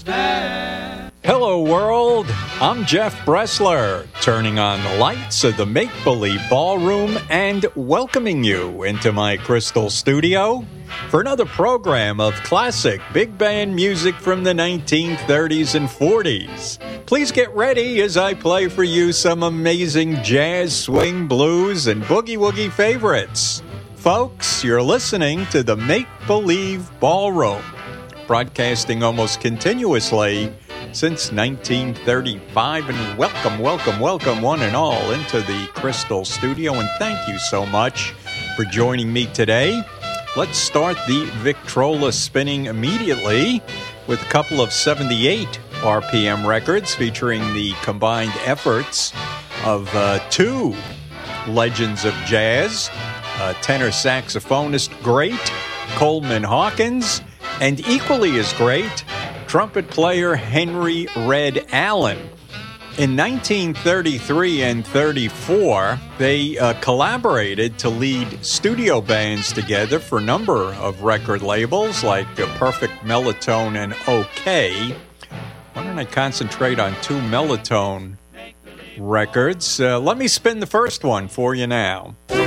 Hello, world. I'm Jeff Bressler, turning on the lights of the Make-Believe Ballroom and welcoming you into my crystal studio for another program of classic big band music from the 1930s and 40s. Please get ready as I play for you some amazing jazz, swing, blues, and boogie-woogie favorites. Folks, you're listening to the Make-Believe Ballroom, broadcasting almost continuously since 1935, and welcome one and all into the Crystal Studio, and thank you so much for joining me today. Let's start the Victrola spinning immediately with a couple of 78 RPM records featuring the combined efforts of two legends of jazz, tenor saxophonist great Coleman Hawkins, and equally as great, trumpet player Henry Red Allen. In 1933 and 34, they collaborated to lead studio bands together for a number of record labels like Perfect Mellotone and OK. Why don't I concentrate on two Mellotone records? Let me spin the first one for you now.